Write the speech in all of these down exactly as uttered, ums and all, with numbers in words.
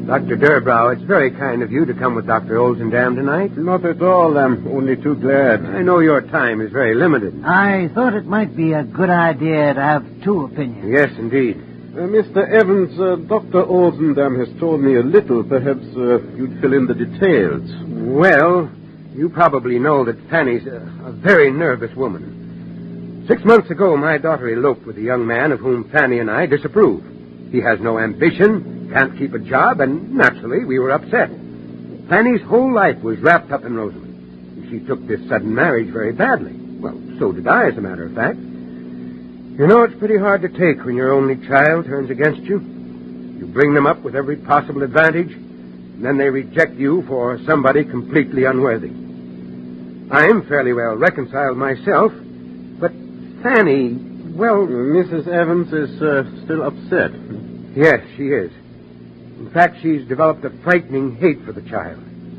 Doctor Durbrow, it's very kind of you to come with Doctor Olzendam tonight. Not at all. I'm only too glad. I know your time is very limited. I thought it might be a good idea to have two opinions. Yes, indeed. Uh, Mister Evans, uh, Doctor Olzendam has told me a little. Perhaps uh, you'd fill in the details. Well, you probably know that Fanny's a, a very nervous woman. Six months ago, my daughter eloped with a young man of whom Fanny and I disapprove. He has no ambition, can't keep a job, and naturally we were upset. Fanny's whole life was wrapped up in Rosamond. She took this sudden marriage very badly. Well, so did I, as a matter of fact. You know, it's pretty hard to take when your only child turns against you. You bring them up with every possible advantage, and then they reject you for somebody completely unworthy. I'm fairly well reconciled myself, but Fanny, well... Missus Evans is uh, still upset. Yes, she is. In fact, she's developed a frightening hate for the child.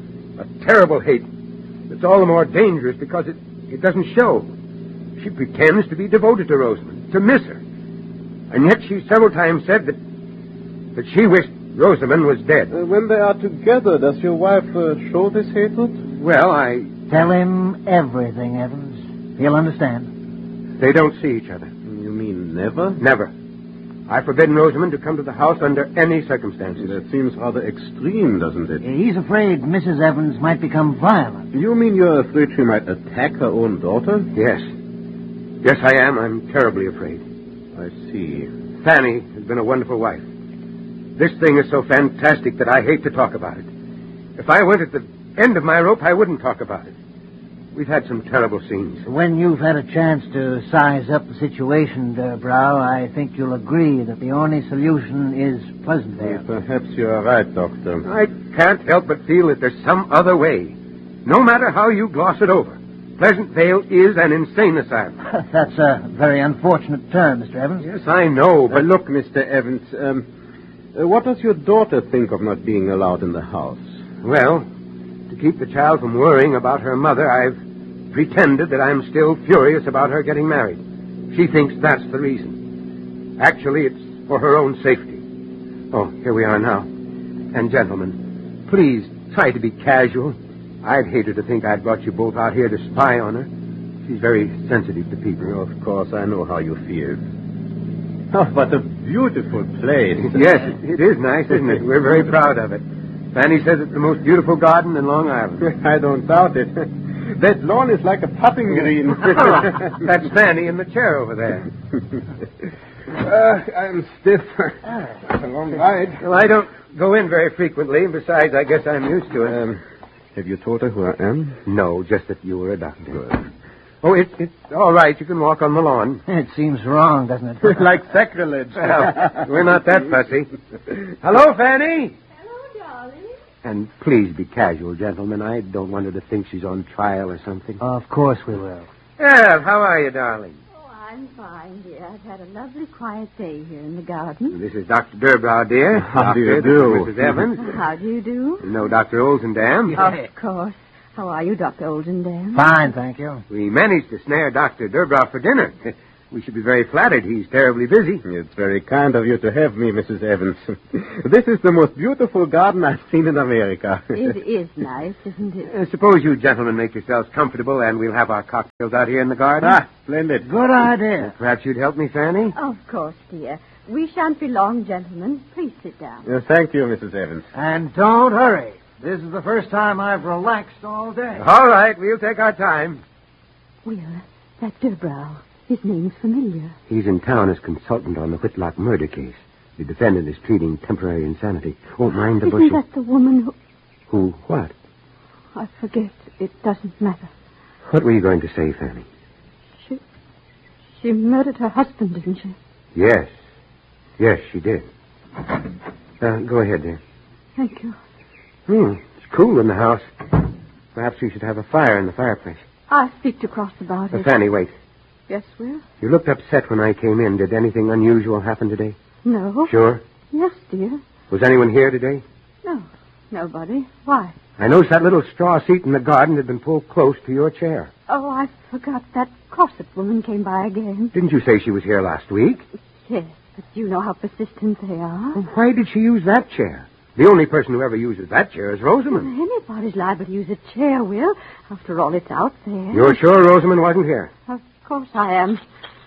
A terrible hate that's all the more dangerous because it, it doesn't show. She pretends to be devoted to Rosamond, to miss her. And yet she several times said that that she wished Rosamond was dead. Uh, when they are together, does your wife uh, show this hatred? Well, I... Tell him everything, Evans. He'll understand. They don't see each other. You mean never? Never. I've forbidden Rosamond to come to the house under any circumstances. That seems rather extreme, doesn't it? He's afraid Missus Evans might become violent. You mean you're afraid she might attack her own daughter? Yes. Yes, I am. I'm terribly afraid. I see. Fanny has been a wonderful wife. This thing is so fantastic that I hate to talk about it. If I went at the end of my rope, I wouldn't talk about it. We've had some terrible scenes. When you've had a chance to size up the situation, Durbrow, I think you'll agree that the only solution is Pleasantvale. Well, perhaps you're right, Doctor. I can't help but feel that there's some other way. No matter how you gloss it over, Pleasantvale is an insane asylum. That's a very unfortunate term, Mister Evans. Yes, I know, but... Uh, look, Mister Evans, um, uh, what does your daughter think of not being allowed in the house? Well, to keep the child from worrying about her mother, I've pretended that I'm still furious about her getting married. She thinks that's the reason. Actually, it's for her own safety. Oh, here we are now. And gentlemen, please try to be casual. I'd hate her to think I'd brought you both out here to spy on her. She's very sensitive to people. Oh, of course, I know how you feel. Oh, what a beautiful place. Yes, it is nice, isn't it? We're very proud of it. Fanny says it's the most beautiful garden in Long Island. I don't doubt it. That lawn is like a putting green. That's Fanny in the chair over there. uh, I'm stiff. It's a long ride. Well, I don't go in very frequently. Besides, I guess I'm used to it. Um, have you told her who I am? No, just that you were a doctor. Good. Oh, it, it's all right. You can walk on the lawn. It seems wrong, doesn't it? Like sacrilege. Well, we're not that fussy. Hello, Fanny. And please be casual, gentlemen. I don't want her to think she's on trial or something. Of course we will. Well, how are you, darling? Oh, I'm fine, dear. I've had a lovely, quiet day here in the garden. This is Doctor Durbrow, dear. How do you Doctor, do? Missus Evans. How do you do? You know Doctor Olzendam. Yeah. Of course. How are you, Doctor Olzendam? Fine, thank you. We managed to snare Doctor Durbrow for dinner. We should be very flattered. He's terribly busy. It's very kind of you to have me, Missus Evans. This is the most beautiful garden I've seen in America. It is nice, isn't it? Uh, suppose you gentlemen make yourselves comfortable, and we'll have our cocktails out here in the garden. Ah, splendid. Good idea. Perhaps you'd help me, Fanny? Of course, dear. We shan't be long, gentlemen. Please sit down. Uh, thank you, Missus Evans. And don't hurry. This is the first time I've relaxed all day. All right, we'll take our time. Will, that Durbrow, his name's familiar. He's in town as consultant on the Whitlock murder case. The defendant is pleading temporary insanity. Oh, mind the Isn't bushel. that the woman who... Who? What? I forget. It doesn't matter. What were you going to say, Fanny? She... She murdered her husband, didn't she? Yes. Yes, she did. Uh, go ahead, dear. Thank you. Hmm, it's cool in the house. Perhaps we should have a fire in the fireplace. I'll speak to Cross about Uh, it. Fanny, wait. Yes, Will? You looked upset when I came in. Did anything unusual happen today? No. Sure? Yes, dear. Was anyone here today? No. Nobody. Why? I noticed that little straw seat in the garden had been pulled close to your chair. Oh, I forgot. That Crossett woman came by again. Didn't you say she was here last week? Yes, but you know how persistent they are. Well, why did she use that chair? The only person who ever uses that chair is Rosamond. Anybody's liable to use a chair, Will. After all, it's out there. You're sure Rosamond wasn't here? Of course I am.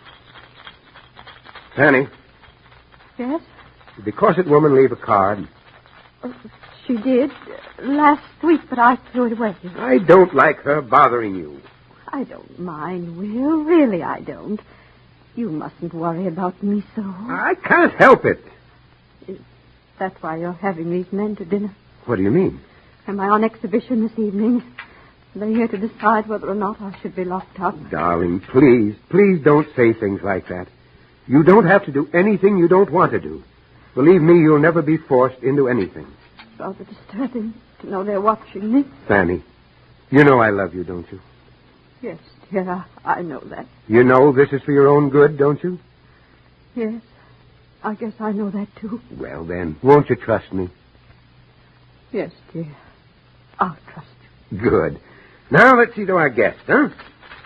Fanny, Yes? did the corset woman leave a card? Oh, she did. uh, Last week, but I threw it away. I don't like her bothering you. I don't mind, Will. Really, I don't. You mustn't worry about me so. I can't help it. That's why you're having these men to dinner. What do you mean? Am I on exhibition this evening? They're here to decide whether or not I should be locked up. Darling, please, please don't say things like that. You don't have to do anything you don't want to do. Believe me, you'll never be forced into anything. It's rather disturbing to know they're watching me. Fanny, you know I love you, don't you? Yes, dear, I, I know that. You know this is for your own good, don't you? Yes, I guess I know that, too. Well, then, won't you trust me? Yes, dear. I'll trust you. Good. Now let's see to our guest, huh?